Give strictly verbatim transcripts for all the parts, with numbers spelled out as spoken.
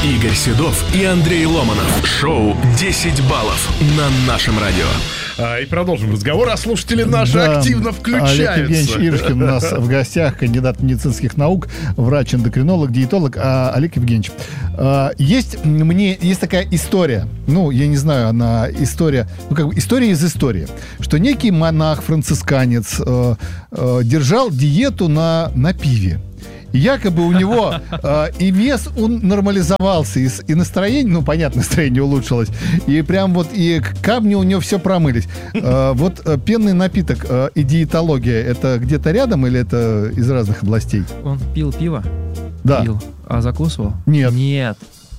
Игорь Седов и Андрей Ломанов. Шоу «десять баллов» на нашем радио. А, и продолжим разговор, а слушатели наши Да, активно включаются. Олег Евгеньевич Иршкин у нас в гостях, кандидат медицинских наук, врач-эндокринолог, диетолог. А, Олег Евгеньевич, а, есть мне есть такая история, ну, я не знаю, она история, ну, как бы история из истории, что некий монах-францисканец э, э, держал диету на, на пиве. И якобы у него э, и вес он нормализовался, и, и настроение, ну, понятно, настроение улучшилось, и прям вот и камни у него все промылись. Э, вот э, пенный напиток э, и диетология, это где-то рядом или это из разных областей? Он пил пиво? Да. Пил. А закусывал? Нет. Нет.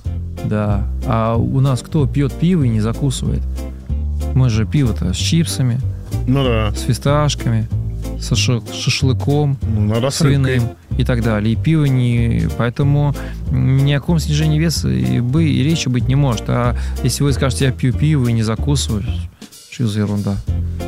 Да. А у нас кто пьет пиво и не закусывает? Мы же пиво-то с чипсами, Ну да. с фисташками, со ши- шашлыком, Ну, свиным и так далее. И пиво не... Поэтому ни о каком снижении веса и, бы, и речи быть не может. А если вы скажете, я пью пиво и не закусываю, что за ерунда?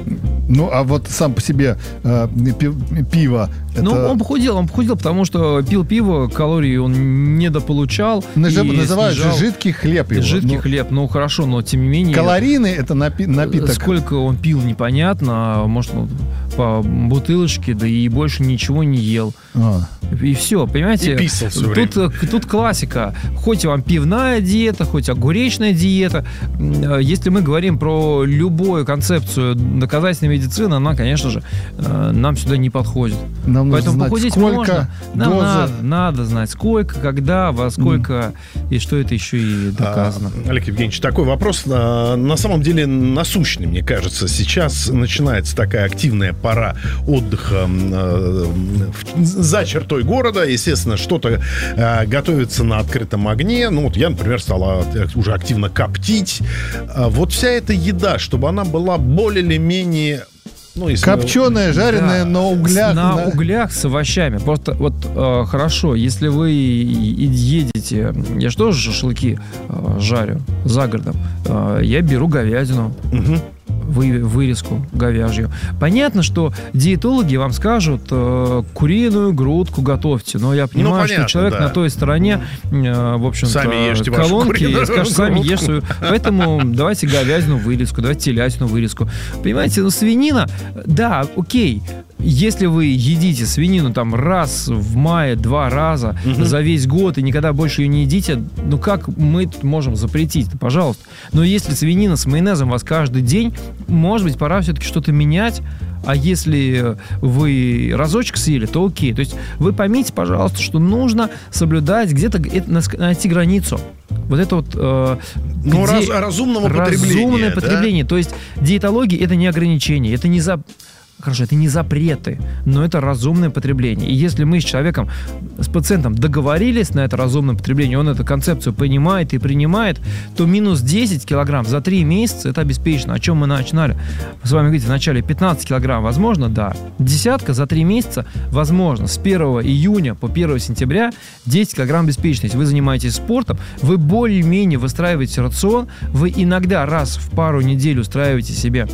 Ну, а вот сам по себе э, пи- пиво... Ну, это... он похудел, он похудел, потому что пил пиво, калорий он недополучал. Наз- и Называют же снижал... жидкий хлеб его. Жидкий Ну, хлеб, ну хорошо, но тем не менее... Калорийный это напи- напиток. Сколько он пил, непонятно. Может, он по бутылочке, да и больше ничего не ел. А. И все, понимаете? И писал всё тут, время. тут классика. Хоть вам пивная диета, хоть огуречная диета. Если мы говорим про любую концепцию доказательной медицины, она, конечно же, нам сюда не подходит. Нам нужно Поэтому знать, похудеть сколько, можно. Нам дозы. надо, надо знать, сколько, когда, во сколько, mm. и что это еще и доказано. А, Олег Евгеньевич, такой вопрос а, на самом деле насущный, мне кажется. Сейчас начинается такая активная пора отдыха а, в, за чертой города. Естественно, что-то а, готовится на открытом огне. Ну, вот я, например, стала уже активно коптить. А, вот вся эта еда, чтобы она была более или менее... Ну, если Копченая, жареная Да, на углях. На на- углях с овощами. Просто вот э, хорошо, если вы и- и едете, я же тоже шашлыки э, жарю за городом, э, я беру говядину. Мгм. Вы, вырезку говяжью. Понятно, что диетологи вам скажут, э, куриную грудку готовьте, но я понимаю, понятно, что человек да. на той стороне, э, в общем-то, Сами ешьте вашу колонки, куриную скажет, сами грудку. ешь свою. Поэтому давайте говядину вырезку, давайте телятину вырезку. Понимаете, ну свинина, да, окей. Если вы едите свинину там раз в мае, два раза Мгм. за весь год и никогда больше ее не едите, ну как мы тут можем запретить? Пожалуйста. Но если свинина с майонезом у вас каждый день, может быть, пора все-таки что-то менять. А если вы разочек съели, то окей. То есть вы поймите, пожалуйста, что нужно соблюдать где-то это, нас- найти границу. Вот это вот... э, Ну, где- раз- разумного потребления. Разумное да? потребление. То есть диетология — это не ограничение, это не за... Хорошо, это не запреты, но это разумное потребление. И если мы с человеком, с пациентом договорились на это разумное потребление, он эту концепцию понимает и принимает, то минус десять килограмм за три месяца это обеспечено. О чем мы начинали? С вами говорите, в начале пятнадцать килограмм возможно? Да. Десятка за три месяца возможно. С первого июня по первого сентября десять килограмм обеспечено. Если вы занимаетесь спортом, вы более-менее выстраиваете рацион, вы иногда раз в пару недель устраиваете себе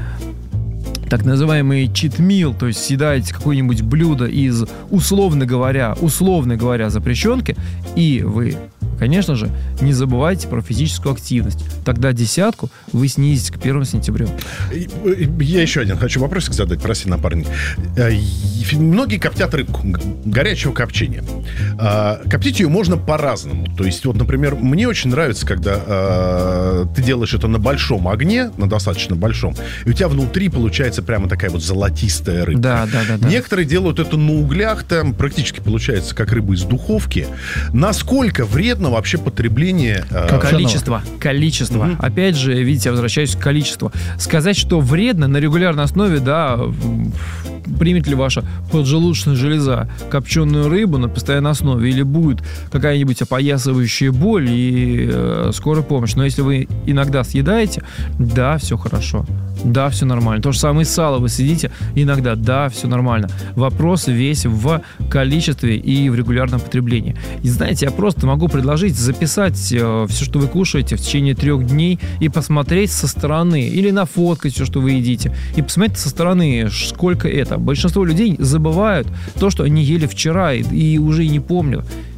так называемый чит-мил, то есть съедаете какое-нибудь блюдо из, условно говоря, условно говоря, запрещенки, и вы, конечно же, не забывайте про физическую активность. Тогда десятку вы снизите к первому сентября. Я еще один хочу вопросик задать, прости, напарник. Э, и Многие коптят рыбку г- горячего копчения. А, Коптить ее можно по-разному. То есть, вот, например, мне очень нравится, когда э, ты делаешь это на большом огне, на достаточно большом, и у тебя внутри получается прямо такая вот золотистая рыба. Да, да, да, да. Некоторые делают это на углях, там практически получается как рыба из духовки. Насколько вредно вообще потребление... э, Как Количество, количество. Мгм. Опять же, видите, я возвращаюсь к количеству. Сказать, что вредно на регулярной основе, да, м, примет ли ваша поджелудочная железа копченую рыбу на постоянной основе, или будет какая-нибудь опоясывающая боль и э, скорая помощь. Но если вы иногда съедаете, да, все хорошо. Да, все нормально. То же самое и сало вы съедите иногда, да, все нормально. Вопрос весь в количестве и в регулярном потреблении. И знаете, я просто могу предложить записать э, все, что вы кушаете в течение трех дней и посмотреть со стороны, или нафоткать все, что вы едите, и посмотреть со стороны, ш- сколько это. Большинство людей забывают то, что они ели вчера, и, и уже и не помнят.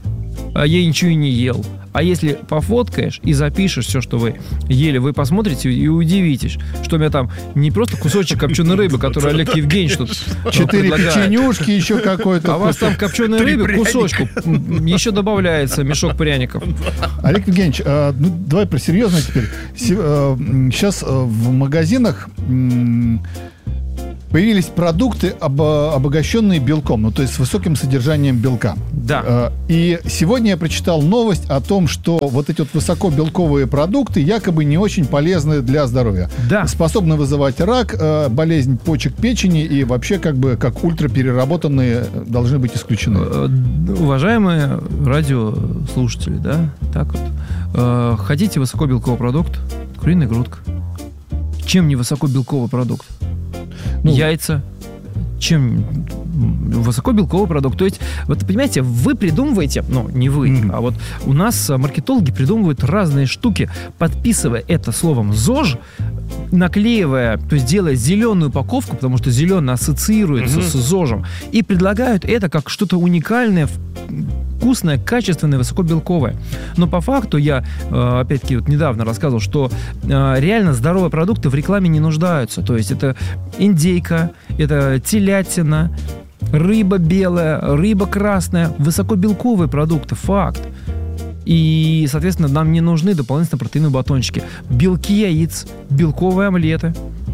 а я ничего и не ел. А если пофоткаешь и запишешь все, что вы ели, вы посмотрите и удивитесь, что у меня там не просто кусочек копченой рыбы, который Олег Евгеньевич тут Четыре предлагает. печенюшки, еще какой-то. А у вас там копченой Три рыбы пряника. кусочку еще добавляется мешок пряников. Олег Евгеньевич, а, ну, давай про серьезное теперь. Сейчас в магазинах м, появились продукты, обо- обогащенные белком, ну то есть с высоким содержанием белка. Да. А, И сегодня я прочитал новость о том, что вот эти вот высокобелковые продукты якобы не очень полезны для здоровья. Да. Способны вызывать рак, э, болезнь почек, печени и вообще как бы как ультрапереработанные э, должны быть исключены. Э, Уважаемые радиослушатели, да, так вот. Э, Хотите высокобелковый продукт? Куриная грудка. Чем не высокобелковый продукт? Ну, Яйца. Чем высокобелковый продукт? То есть, вот понимаете, вы придумываете, ну, не вы, Мгм. а вот у нас а, маркетологи придумывают разные штуки, подписывая это словом ЗОЖ, наклеивая, то есть делая зеленую упаковку, потому что зеленый ассоциируется Мгм. с ЗОЖем, и предлагают это как что-то уникальное, в- вкусное, качественное, высокобелковое. Но по факту я, э, опять-таки, вот недавно рассказывал, что э, реально здоровые продукты в рекламе не нуждаются. То есть это индейка, это телятина, рыба белая, рыба красная, высокобелковые продукты, факт. И, соответственно, нам не нужны дополнительно протеиновые батончики. Белки яиц, белковые омлеты.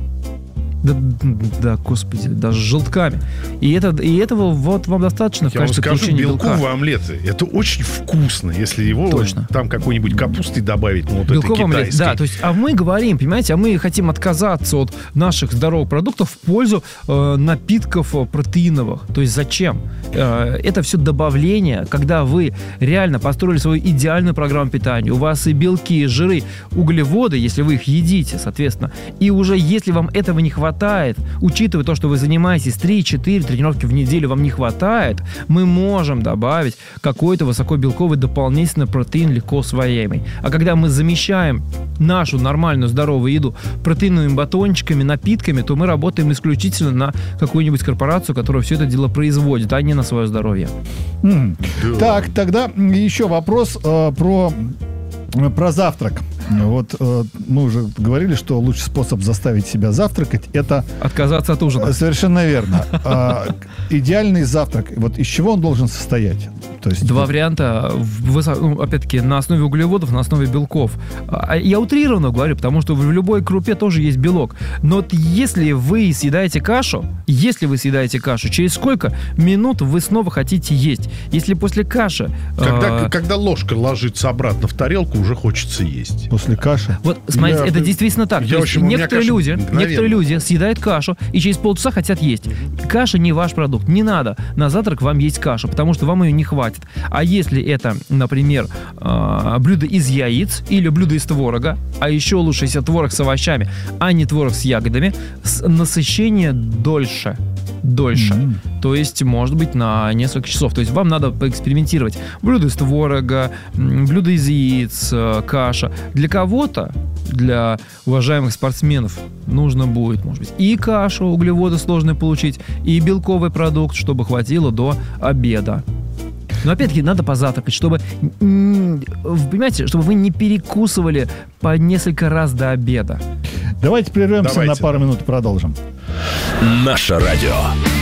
Да, да, господи, даже с желтками. И, это, и этого вот вам достаточно в Я вам качестве скажу, получения белка. белковые омлеты, это очень вкусно, если его Точно. там какой-нибудь капустой добавить, ну вот Белковый этой омлет, китайской. да, то есть, а мы говорим, понимаете, а мы хотим отказаться от наших здоровых продуктов в пользу э, напитков э, протеиновых. То есть зачем? Э, это все добавление, когда вы реально построили свою идеальную программу питания, у вас и белки, и жиры, углеводы, если вы их едите, соответственно, и уже если вам этого не хватает, учитывая то, что вы занимаетесь три-четыре тренировки в неделю, вам не хватает, мы можем добавить какой-то высокобелковый дополнительный протеин, легко усвояемый. А когда мы замещаем нашу нормальную здоровую еду протеиновыми батончиками, напитками, то мы работаем исключительно на какую-нибудь корпорацию, которая все это дело производит, а не на свое здоровье. М. Да. Так, тогда еще вопрос э, про, э, про завтрак. Вот э, мы уже говорили, что лучший способ заставить себя завтракать – это Отказаться от ужина. совершенно верно. А, идеальный завтрак, вот из чего он должен состоять? То есть Два вот, варианта, в высо- ну, опять-таки, на основе углеводов, на основе белков. А, Я утрированно говорю, потому что в любой крупе тоже есть белок. Но вот если вы съедаете кашу, если вы съедаете кашу, через сколько минут вы снова хотите есть? Если после каши... Когда, э, когда ложка ложится обратно в тарелку, уже хочется есть. после каши. Вот, смотрите, Я- это действительно так. я То есть очень- у меня некоторые каша люди, мгновенно. некоторые люди съедают кашу и через полчаса хотят есть. Каша не ваш продукт. Не надо на завтрак вам есть кашу, потому что вам ее не хватит. А если это, например, э, блюдо из яиц или блюдо из творога, а еще лучше, если творог с овощами, а не творог с ягодами, с- насыщение дольше. Дольше. М. То есть, может быть, на несколько часов. То есть, вам надо поэкспериментировать. Блюдо из творога, м, блюдо из яиц, э, каша. Для кого-то, для уважаемых спортсменов, нужно будет, может быть, и кашу, углеводы сложные получить, и белковый продукт, чтобы хватило до обеда. Но опять-таки надо позавтракать, чтобы, м, вы понимаете, чтобы вы не перекусывали по несколько раз до обеда. Давайте прервемся Давайте. на пару минут и продолжим. Наше радио.